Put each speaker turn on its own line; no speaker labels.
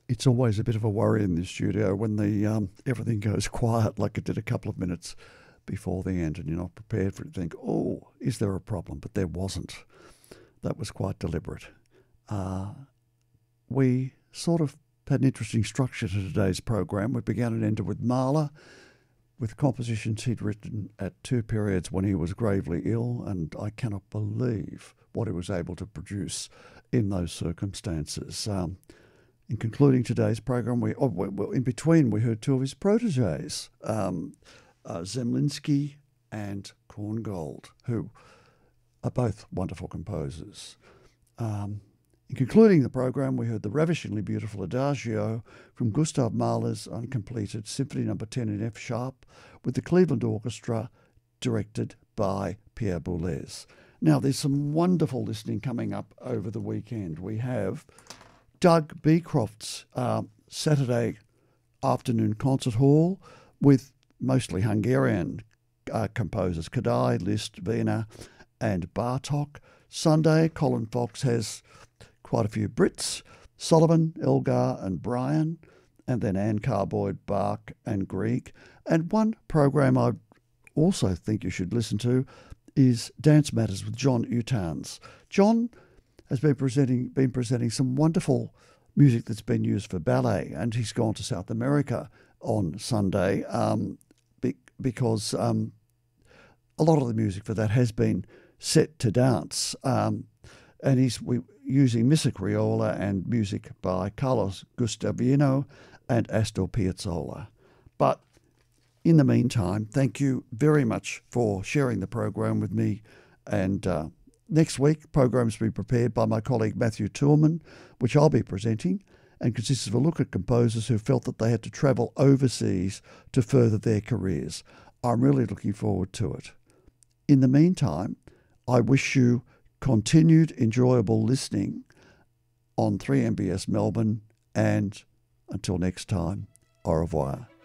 It's always a bit of a worry in the studio when the everything goes quiet, like it did a couple of minutes before the end, and you're not prepared for it. You think, oh, is there a problem? But there wasn't. That was quite deliberate. We sort of had an interesting structure to today's program. We began and ended with Mahler, with compositions he'd written at two periods when he was gravely ill, and I cannot believe what he was able to produce in those circumstances. In concluding today's program, in between we heard two of his proteges, Zemlinsky and Korngold, who are both wonderful composers. In concluding the program, we heard the ravishingly beautiful Adagio from Gustav Mahler's uncompleted Symphony No. 10 in F sharp, with the Cleveland Orchestra, directed by Pierre Boulez. Now, there's some wonderful listening coming up over the weekend. We have Doug Beecroft's Saturday afternoon concert hall with mostly Hungarian composers, Kadai, Liszt, Wiener and Bartok. Sunday, Colin Fox has quite a few Brits, Sullivan, Elgar and Bryan, and then Anne Carboyd, Bach and Grieg. And one program I also think you should listen to is Dance Matters with John Utans. John has been presenting some wonderful music that's been used for ballet, and he's gone to South America on Sunday because a lot of the music for that has been set to dance. And he's using Missa Criolla and music by Carlos Gustavino and Astor Piazzolla. But in the meantime, thank you very much for sharing the program with me. And next week, programs will be prepared by my colleague Matthew Tillman, which I'll be presenting, and consists of a look at composers who felt that they had to travel overseas to further their careers. I'm really looking forward to it. In the meantime, I wish you continued enjoyable listening on 3MBS Melbourne, and until next time, au revoir.